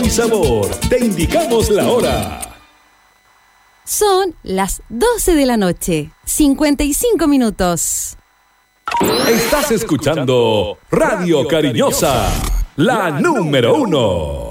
y sabor. Te indicamos la hora. Son las 12 de la noche, 55 minutos. Estás escuchando Radio Cariñosa, la número 1.